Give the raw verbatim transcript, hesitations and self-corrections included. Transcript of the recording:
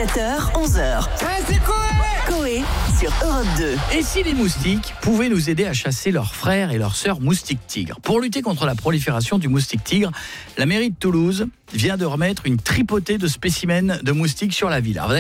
sept heures, onze heures. Ouais, c'est Coé Coé sur Europe deux. Et si les moustiques pouvaient nous aider à chasser leurs frères et leurs sœurs moustiques tigres ? Pour lutter contre la prolifération du moustique tigre, la mairie de Toulouse vient de remettre une tripotée de spécimens de moustiques sur la ville. Alors,